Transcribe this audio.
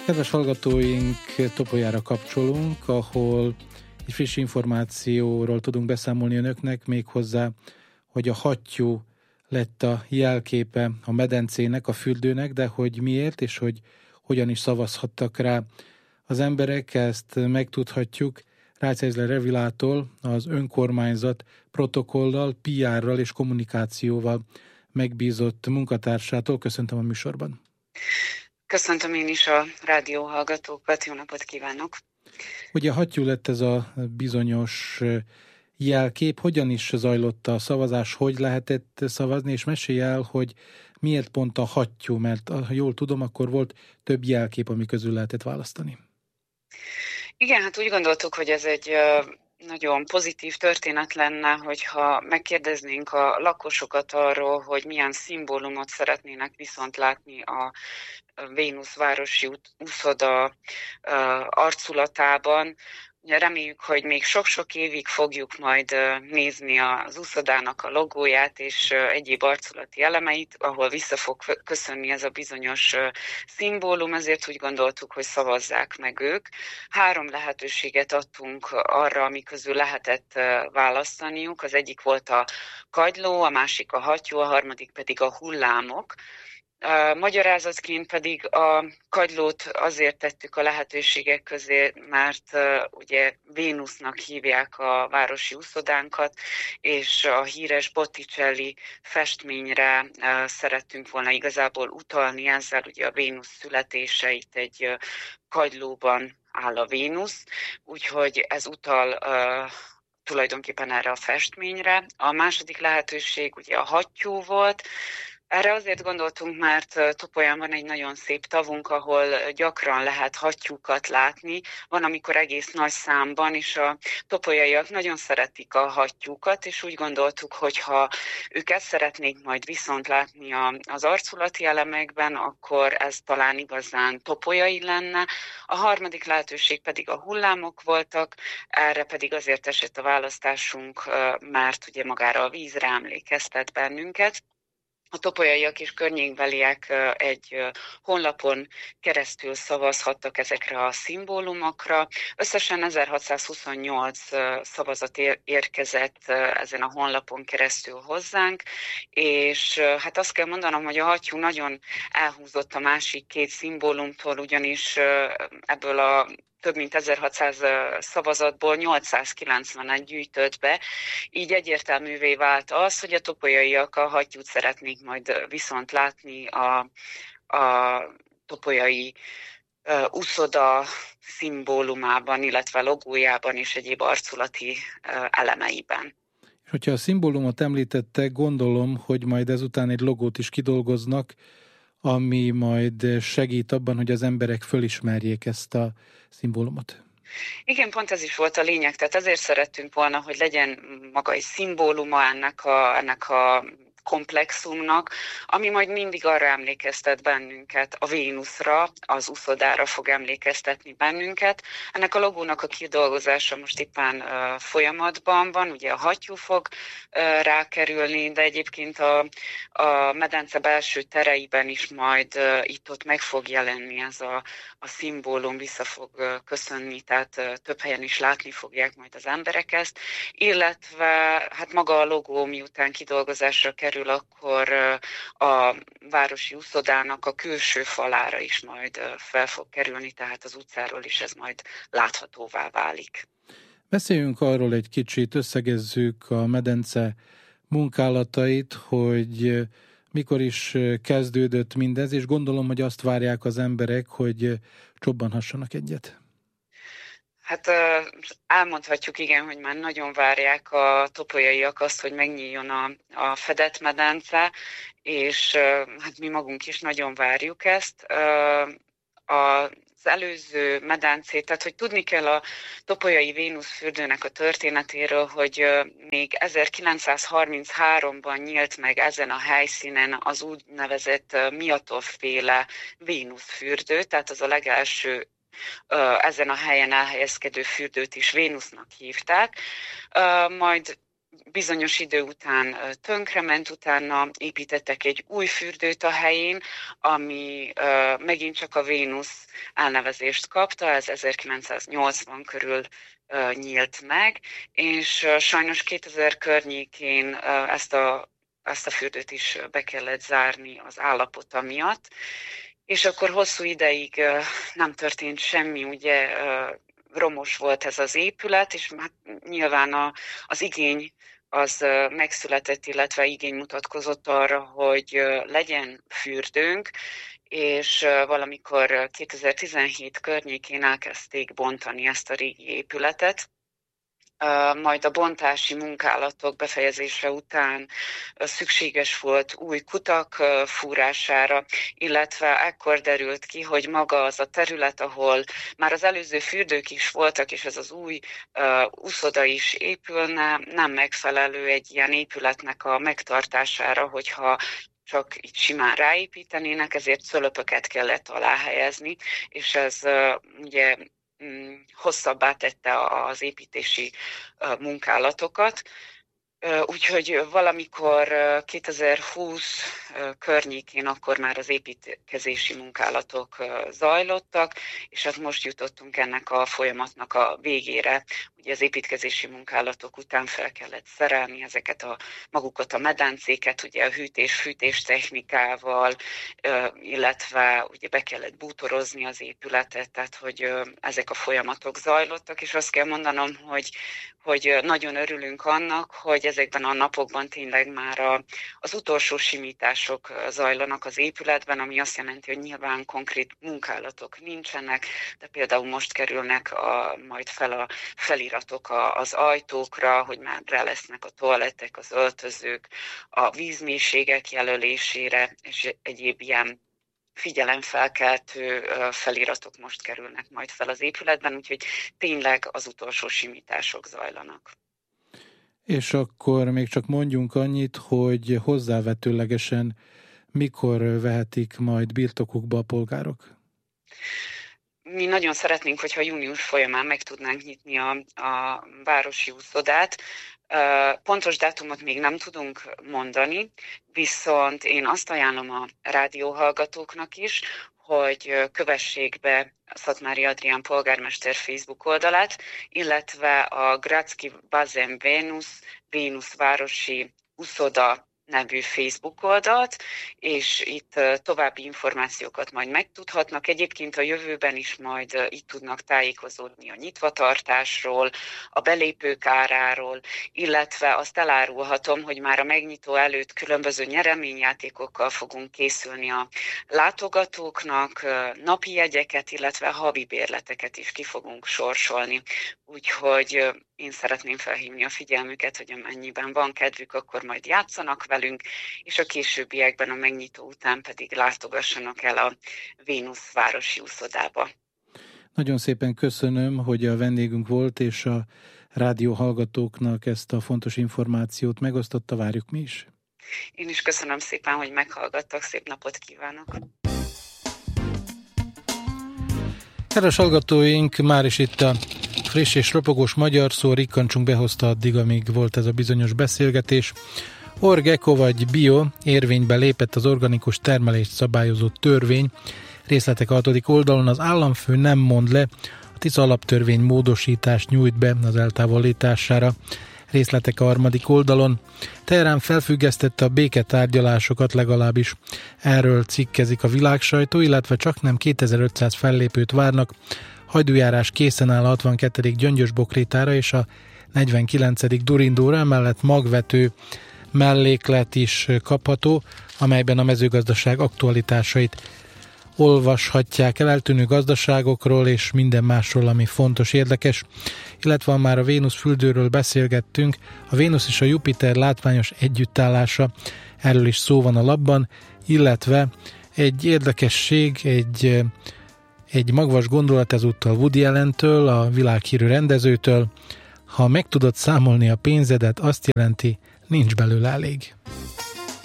Kedves hallgatóink, Topolyára kapcsolunk, ahol egy friss információról tudunk beszámolni önöknek, méghozzá, hogy a hattyú lett a jelképe a medencének, a fürdőnek, de hogy miért és hogy hogyan is szavazhattak rá az emberek, ezt megtudhatjuk Rácz Eszler Revilától, az önkormányzat protokollal, PR-ral és kommunikációval megbízott munkatársától. Köszöntöm a műsorban. Köszöntöm én is a rádióhallgatókat, jó napot kívánok! Ugye a hattyú lett ez a bizonyos jelkép, hogyan is zajlott a szavazás, hogy lehetett szavazni, és mesélj el, hogy miért pont a hattyú, mert ha jól tudom, akkor volt több jelkép, ami közül lehetett választani. Igen, hát úgy gondoltuk, hogy ez egy nagyon pozitív történet lenne, hogyha megkérdeznénk a lakosokat arról, hogy milyen szimbólumot szeretnének viszont látni a Vénusz városi úszoda arculatában. Reméljük, hogy még sok-sok évig fogjuk majd nézni az úszodának a logóját és egyéb arculati elemeit, ahol vissza fog köszönni ez a bizonyos szimbólum, ezért úgy gondoltuk, hogy szavazzák meg ők. 3 lehetőséget adtunk arra, ami közül lehetett választaniuk. Az egyik volt a kagyló, a másik a hattyú, a harmadik pedig a hullámok. Magyarázatként pedig a kagylót azért tettük a lehetőségek közé, mert ugye Vénusznak hívják a városi úszodánkat, és a híres Botticelli festményre szerettünk volna igazából utalni, ezzel ugye a Vénusz születése, itt egy kagylóban áll a Vénusz, úgyhogy ez utal tulajdonképpen erre a festményre. A második lehetőség ugye a hattyú volt. Erre azért gondoltunk, mert Topolyán van egy nagyon szép tavunk, ahol gyakran lehet hattyúkat látni. Van, amikor egész nagy számban, és a topolyaiak nagyon szeretik a hattyúkat, és úgy gondoltuk, hogy ha ők ezt szeretnék majd viszont látni az arculati elemekben, akkor ez talán igazán topolyai lenne. A harmadik lehetőség pedig a hullámok voltak, erre pedig azért esett a választásunk, mert ugye magára a vízre emlékeztet bennünket. A topolyaiak és környékbeliek egy honlapon keresztül szavazhattak ezekre a szimbólumokra. Összesen 1628 szavazat érkezett ezen a honlapon keresztül hozzánk, és hát azt kell mondanom, hogy a hattyú nagyon elhúzott a másik 2 szimbólumtól, ugyanis ebből a több mint 1600 szavazatból 891 gyűjtött be, így egyértelművé vált az, hogy a topolyaiak a hattyút szeretnék majd viszont látni a topolyai úszoda szimbólumában, illetve logójában és egyéb arculati elemeiben. És hogyha a szimbólumot említette, gondolom, hogy majd ezután egy logót is kidolgoznak, ami majd segít abban, hogy az emberek fölismerjék ezt a szimbólumot. Igen, pont ez is volt a lényeg, tehát ezért szerettünk volna, hogy legyen maga egy szimbóluma ennek a komplexumnak, ami majd mindig arra emlékeztet bennünket, a Vénuszra, az úszodára fog emlékeztetni bennünket. Ennek a logónak a kidolgozása most éppen folyamatban van, ugye a hattyú fog rákerülni, de egyébként a medence belső tereiben is majd itt-ott meg fog jelenni ez a szimbólum, vissza fog köszönni, tehát több helyen is látni fogják majd az emberek ezt, illetve hát maga a logó miután kidolgozásra kerül, akkor a városi úszodának a külső falára is majd fel fog kerülni, tehát az utcáról is ez majd láthatóvá válik. Beszéljünk arról egy kicsit, összegezzük a medence munkálatait, hogy mikor is kezdődött mindez, és gondolom, hogy azt várják az emberek, hogy csobbanhassanak egyet. Hát elmondhatjuk, igen, hogy már nagyon várják a topolyaiak azt, hogy megnyíljon a fedett medence, és hát mi magunk is nagyon várjuk ezt. Az előző medencét, tehát hogy tudni kell a topolyai Vénusz fürdőnek a történetéről, hogy még 1933-ban nyílt meg ezen a helyszínen az úgynevezett Miatov-féle Vénusz fürdő, tehát az a legelső ezen a helyen elhelyezkedő fürdőt is Vénusznak hívták. Majd bizonyos idő után tönkrement, utána építettek egy új fürdőt a helyén, ami megint csak a Vénusz elnevezést kapta, ez 1980 körül nyílt meg, és sajnos 2000 környékén ezt a fürdőt is be kellett zárni az állapota miatt, és akkor hosszú ideig nem történt semmi, ugye romos volt ez az épület, és hát nyilván az igény az megszületett, illetve igény mutatkozott arra, hogy legyen fürdőnk, és valamikor 2017 környékén elkezdték bontani ezt a régi épületet. Majd a bontási munkálatok befejezése után szükséges volt új kutak fúrására, illetve ekkor derült ki, hogy maga az a terület, ahol már az előző fürdők is voltak, és ez az új uszoda is épülne, nem megfelelő egy ilyen épületnek a megtartására, hogyha csak így simán ráépítenének, ezért szölöpöket kellett aláhelyezni, és ez ugye hosszabbá tette az építési munkálatokat. Úgyhogy valamikor 2020 környékén akkor már az építkezési munkálatok zajlottak, és hát most jutottunk ennek a folyamatnak a végére. Ugye az építkezési munkálatok után fel kellett szerelni magukat a medencéket, ugye a hűtés-fűtés technikával, illetve ugye be kellett bútorozni az épületet, tehát hogy ezek a folyamatok zajlottak, és azt kell mondanom, hogy nagyon örülünk annak, hogy ezekben a napokban tényleg már az utolsó simítások zajlanak az épületben, ami azt jelenti, hogy nyilván konkrét munkálatok nincsenek, de például most kerülnek majd fel a feliratok az ajtókra, hogy már rá lesznek a toalettek, az öltözők, a vízmélységek jelölésére, és egyéb ilyen figyelemfelkeltő feliratok most kerülnek majd fel az épületben, úgyhogy tényleg az utolsó simítások zajlanak. És akkor még csak mondjunk annyit, hogy hozzávetőlegesen mikor vehetik majd birtokukba a polgárok? Mi nagyon szeretnénk, hogyha június folyamán meg tudnánk nyitni a városi úszodát. Pontos dátumot még nem tudunk mondani, viszont én azt ajánlom a rádióhallgatóknak is, hogy kövessék be Szatmári Adrián polgármester Facebook oldalát, illetve a Gradski Bazen Vénusz városi úszoda nevű Facebook oldalt, és itt további információkat majd megtudhatnak. Egyébként a jövőben is majd itt tudnak tájékozódni a nyitvatartásról, a belépők áráról, illetve azt elárulhatom, hogy már a megnyitó előtt különböző nyereményjátékokkal fogunk készülni a látogatóknak, napi jegyeket, illetve havi bérleteket is ki fogunk sorsolni. Úgyhogy én szeretném felhívni a figyelmüket, hogy amennyiben van kedvük, akkor majd játszanak velünk, és a későbbiekben a megnyitó után pedig látogassanak el a Vénusz városi úszodába. Nagyon szépen köszönöm, hogy a vendégünk volt, és a rádió hallgatóknak ezt a fontos információt megosztotta, várjuk mi is. Én is köszönöm szépen, hogy meghallgattak, szép napot kívánok! Kedves hallgatóink, már is itt a friss és ropogós magyar szó, rikkancsunk behozta addig, amíg volt ez a bizonyos beszélgetés. Org-Eco vagy Bio érvénybe lépett az organikus termelést szabályozó törvény. Részletek a 6. oldalon. Az államfő nem mond le, a Tisza alaptörvény módosítást nyújt be az eltávolítására. Részletek a 3. oldalon. Teherán felfüggesztette a béketárgyalásokat, legalábbis erről cikkezik a világsajtó, illetve csaknem 2500 fellépőt várnak. Hajdújárás készen áll a 62. Gyöngyös-Bokrétára és a 49. Durindóra, emellett magvető melléklet is kapható, amelyben a mezőgazdaság aktualitásait olvashatják el, eltűnő gazdaságokról és minden másról, ami fontos, érdekes. Illetve már a Vénusz fürdőről beszélgettünk, a Vénusz és a Jupiter látványos együttállása, erről is szó van a lapban, illetve egy érdekesség, egy magvas gondolat ezúttal Woody Allentől, a világhírű rendezőtől: ha meg tudod számolni a pénzedet, azt jelenti, nincs belőle elég.